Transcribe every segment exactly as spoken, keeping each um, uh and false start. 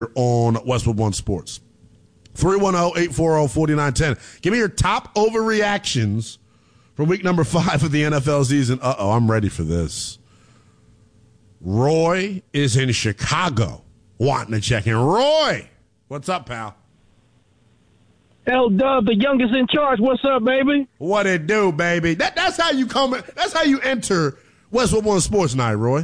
on Westwood One Sports. three one zero, eight four zero, four nine one zero. Give me your top overreactions from week number five of the N F L season. Uh-oh, I'm ready for this. Roy is in Chicago wanting to check in. Roy, what's up, pal? L-Dub, the youngest in charge. What's up, baby? What it do, baby? That, that's how you come. That's how you enter Westwood One Sports Night, Roy.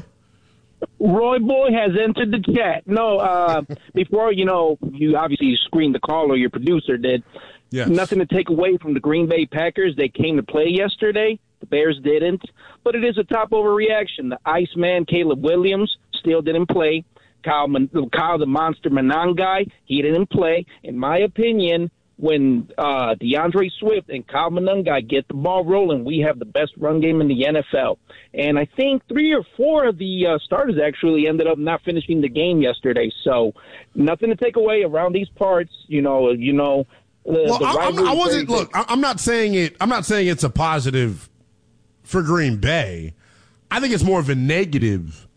Roy Boy has entered the chat. No, uh, before, you know, you obviously screened the call, or your producer did. Yes. Nothing to take away from the Green Bay Packers. They came to play yesterday. The Bears didn't. But it is a top overreaction. The Iceman, Caleb Williams, still didn't play. Kyle, Kyle the Monster Monangai, he didn't play. In my opinion, when uh, DeAndre Swift and Kyle Monangai get the ball rolling, we have the best run game in the N F L. And I think three or four of the uh, starters actually ended up not finishing the game yesterday. So nothing to take away around these parts. You know, you know. The, well, the I, I wasn't. very look, I'm not saying it. I'm not saying it's a positive for Green Bay. I think it's more of a negative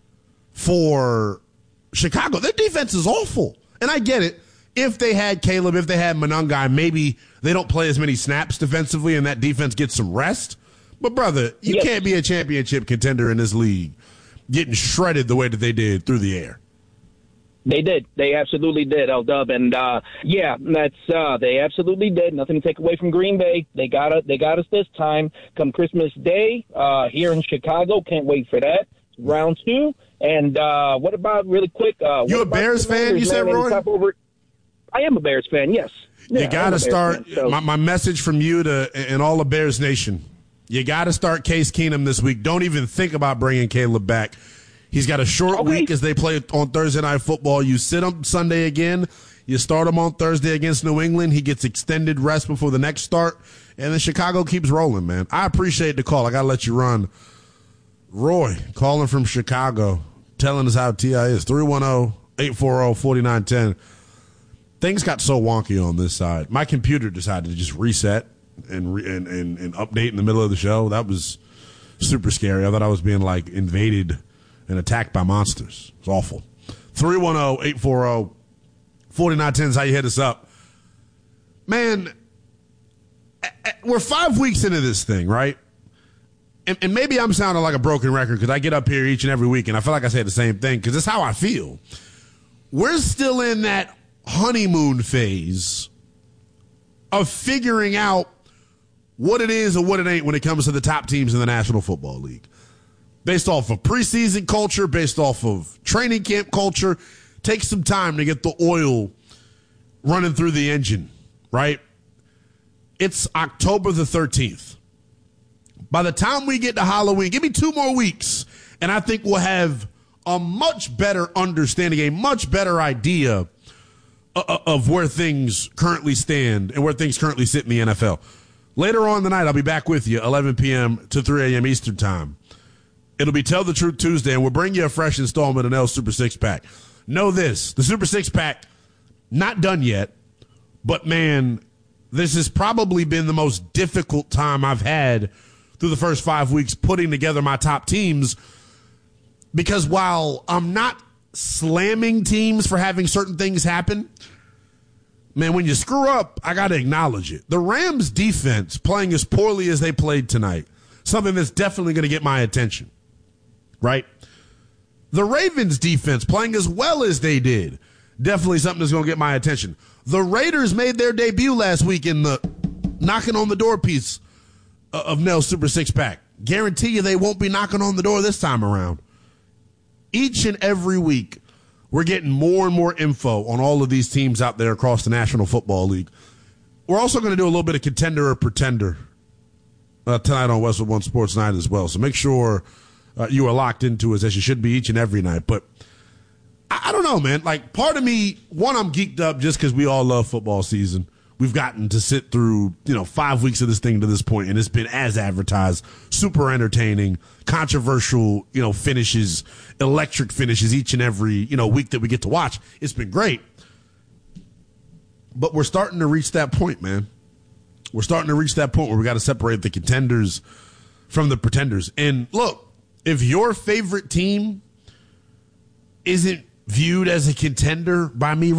for Chicago. Their defense is awful, and I get it. If they had Caleb, if they had Monangai, maybe they don't play as many snaps defensively and that defense gets some rest. But, brother, you yes. can't be a championship contender in this league getting shredded the way that they did through the air. They did. They absolutely did, L-Dub. And, uh, yeah, that's uh, they absolutely did. Nothing to take away from Green Bay. They got it. They got us this time. Come Christmas Day uh, here in Chicago. Can't wait for that. Round two. And uh, what about, really quick? Uh, you a Bears fan, you said, Roy? Over- I am a Bears fan, yes. Yeah, you got to start, fan, so. my, my message from you to and all of Bears Nation, you got to start Case Keenum this week. Don't even think about bringing Caleb back. He's got a short okay. week as they play on Thursday Night Football. You sit him Sunday again. You start him on Thursday against New England. He gets extended rest before the next start. And then Chicago keeps rolling, man. I appreciate the call. I got to let you run. Roy, calling from Chicago, telling us how T I is. three one zero, eight four zero, four nine one zero. Things got so wonky on this side. My computer decided to just reset and, re- and, and, and update in the middle of the show. That was super scary. I thought I was being, like, invaded and attacked by monsters. It's awful. three one zero, eight four zero, four nine one zero is how you hit us up. Man, we're five weeks into this thing, right? And, and maybe I'm sounding like a broken record because I get up here each and every week and I feel like I say the same thing because it's how I feel. We're still in that honeymoon phase of figuring out what it is and what it ain't when it comes to the top teams in the National Football League. Based off of preseason culture, based off of training camp culture, takes some time to get the oil running through the engine, right? It's October the thirteenth. By the time we get to Halloween, give me two more weeks, and I think we'll have a much better understanding, a much better idea of where things currently stand and where things currently sit in the N F L. Later on tonight, I'll be back with you, eleven p.m. to three a.m. Eastern Time. It'll be Tell the Truth Tuesday, and we'll bring you a fresh installment of Nell's Super Six Pack. Know this, the Super Six Pack, not done yet, but man, this has probably been the most difficult time I've had through the first five weeks putting together my top teams, because while I'm not slamming teams for having certain things happen, man, when you screw up, I got to acknowledge it. The Rams defense playing as poorly as they played tonight, something that's definitely going to get my attention, right? The Ravens defense playing as well as they did, definitely something that's going to get my attention. The Raiders made their debut last week in the knocking on the door piece of Nell's Super Six Pack. Guarantee you they won't be knocking on the door this time around. Each and every week, we're getting more and more info on all of these teams out there across the National Football League. We're also going to do a little bit of contender or pretender uh, tonight on Westwood One Sports Night as well. So make sure uh, you are locked into us, as you should be each and every night. But I, I don't know, man. Like, part of me, one, I'm geeked up just because we all love football season. We've gotten to sit through, you know, five weeks of this thing to this point, and it's been as advertised, super entertaining, controversial, you know, finishes, electric finishes each and every, you know, week that we get to watch. It's been great. But we're starting to reach that point, man. We're starting to reach that point where we got to separate the contenders from the pretenders. And look, if your favorite team isn't viewed as a contender by me